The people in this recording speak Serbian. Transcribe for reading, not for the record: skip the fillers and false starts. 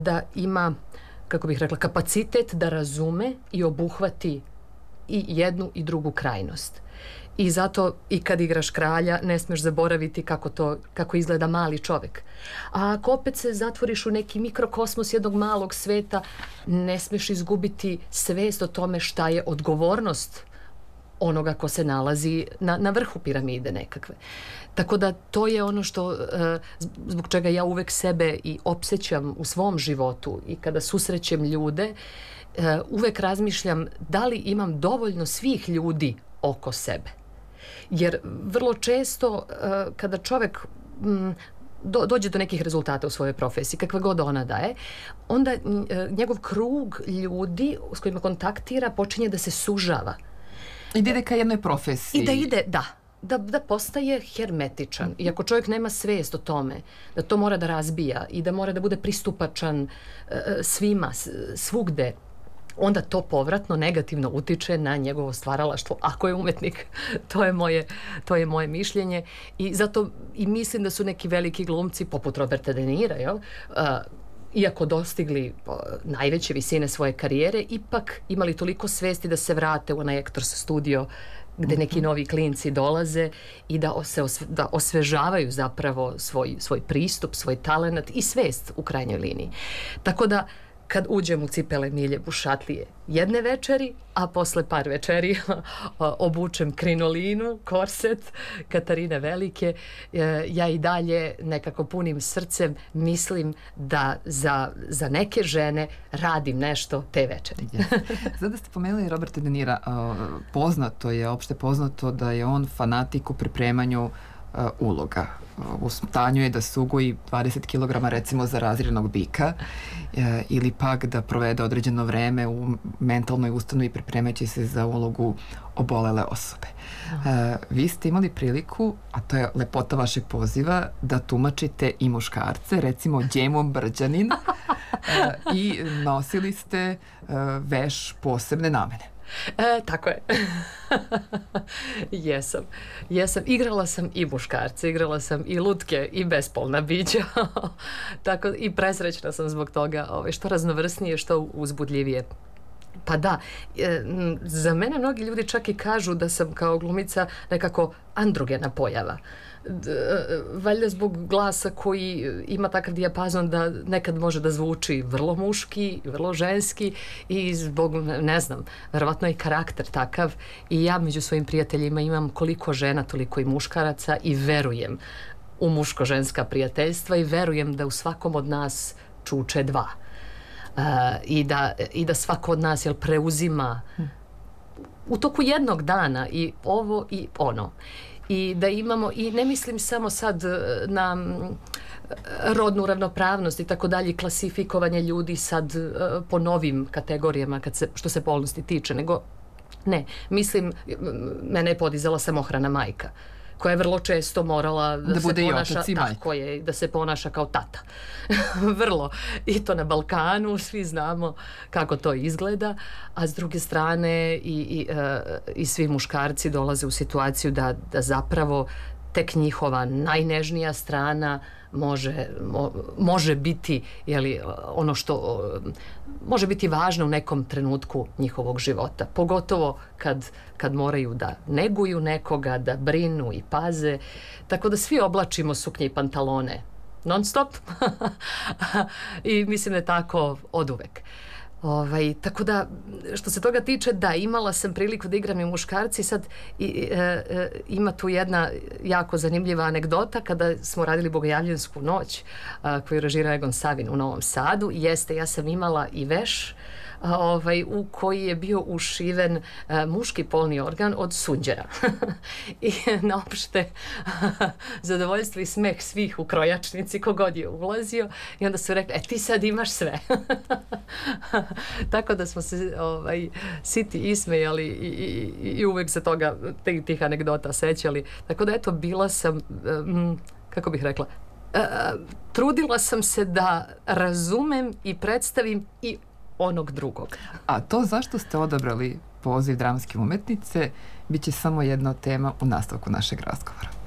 da ima, kako bih rekla, kapacitet da razume i obuhvati i jednu i drugu krajnost. I zato i kad igraš kralja ne smeš zaboraviti kako izgleda mali čovjek. A ako opet se zatvoriš u neki mikrokosmos jednog malog sveta, ne smeš izgubiti svest o tome šta je odgovornost onoga ko se nalazi na vrhu piramide nekakve. Tako da to je ono što, zbog čega ja uvek sebe i opsećam u svom životu i kada susrećem ljude, uvek razmišljam da li imam dovoljno svih ljudi oko sebe. Jer vrlo često kada čovjek dođe do nekih rezultata u svojoj profesiji, kakve god ona daje, onda njegov krug ljudi s kojima kontaktira počinje da se sužava. I da ide ka jednoj profesiji. I da ide, da postaje hermetičan. I ako čovjek nema svijest o tome, da to mora da razbija i da mora da bude pristupačan svima, svugde, onda to povratno negativno utiče na njegovo stvaralaštvo, ako je umetnik. To je moje mišljenje. I zato i mislim da su neki veliki glumci, poput Roberta De Nira, iako dostigli najveće visine svoje karijere, ipak imali toliko svesti da se vrate u onaj Actors studio gde neki novi klinci dolaze i da osvežavaju zapravo svoj pristup, svoj talenat i svest u krajnjoj liniji. Tako da kad uđem u cipele Milje Bušatlije jedne večeri, a posle par večeri obučem krinolinu, korset Katarine Velike, ja i dalje nekako punim srcem mislim da za neke žene radim nešto te večeri. Sada ste pomenuli Roberta De Nira, opšte poznato da je on fanatik u pripremanju uloga. U stanju je da se ugoji 20 kg recimo za razrednog bika ili pak da provede određeno vreme u mentalnoj ustanovi pripremajući se za ulogu obolele osobe. Vi ste imali priliku, a to je lepota vašeg poziva, da tumačite i muškarce, recimo Đemo Brđanin, i nosili ste veš posebne namene. Tako je. Jesam. Igrala sam i muškarce, igrala sam i lutke i bespolna bića. Tako i presrećna sam zbog toga, što raznovrsnije, što uzbudljivije. Pa da, za mene mnogi ljudi čak i kažu da sam kao glumica nekako androgena pojava. Valjda zbog glasa koji ima takav dijapazon da nekad može da zvuči vrlo muški, vrlo ženski i zbog, ne znam, verovatno i karakter takav. I ja među svojim prijateljima imam koliko žena, toliko i muškaraca i verujem u muško-ženska prijateljstva i verujem da u svakom od nas čuče dva. I da svako od nas preuzima u toku jednog dana i ovo i ono. I da imamo, i ne mislim samo sad na rodnu ravnopravnost i tako dalje, klasifikovanje ljudi sad po novim kategorijama što se polnosti tiče, nego ne, mislim, mene je podizala samohrana majka koja je vrlo često morala da se ponaša kao tata. Vrlo. I to na Balkanu, svi znamo kako to izgleda, a s druge strane i svi muškarci dolaze u situaciju da zapravo tek njihova najnežnija strana može biti ono što može biti važno u nekom trenutku njihovog života. Pogotovo kad moraju da neguju nekoga, da brinu i paze. Tako da svi oblačimo suknje i pantalone non stop. I mislim da je tako oduvek. Tako da, što se toga tiče, da, imala sam priliku da igram i muškarci. Sad ima tu jedna jako zanimljiva anegdota kada smo radili Bogojavljansku noć koju režira Egon Savin u Novom Sadu. Jeste, ja sam imala i veš u koji je bio ušiven muški polni organ od sunđera. I naopšte zadovoljstvo i smeh svih u krojačnici kogod je ulazio i onda su rekli, ti sad imaš sve. Tako da smo se siti ismejali i uvek se toga, tih anegdota sećali. Tako da eto, bila sam, kako bih rekla, trudila sam se da razumem i predstavim i onog drugog. A to zašto ste odabrali poziv dramske umetnice bit će samo jedna tema u nastavku našeg razgovora.